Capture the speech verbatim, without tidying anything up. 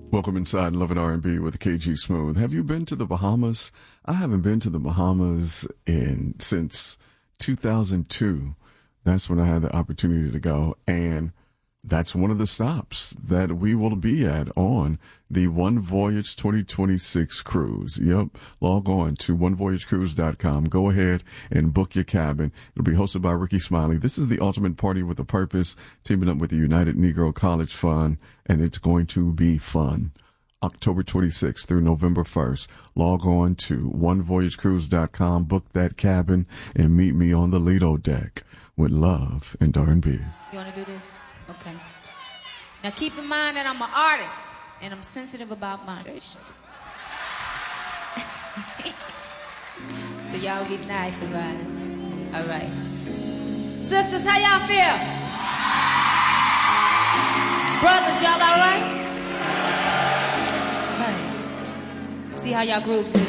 Welcome inside Love and R and B with K G Smooth. Have you been to the Bahamas? I haven't been to the Bahamas in since two thousand two. That's when I had the opportunity to go, and that's one of the stops that we will be at on the One Voyage twenty twenty-six cruise. Yep. Log on to one voyage cruise dot com. Go ahead and book your cabin. It'll be hosted by Ricky Smiley. This is the ultimate party with a purpose, teaming up with the United Negro College Fund, and it's going to be fun. October twenty-sixth through November first. Log on to one voyage cruise dot com, book that cabin, and meet me on the Lido deck with love and R and B. You want to do this? Okay. Now keep in mind that I'm an artist, and I'm sensitive about my shit. So y'all be nice about it. All right. Sisters, how y'all feel? Brothers, y'all all right? Okay. See how y'all groove to this.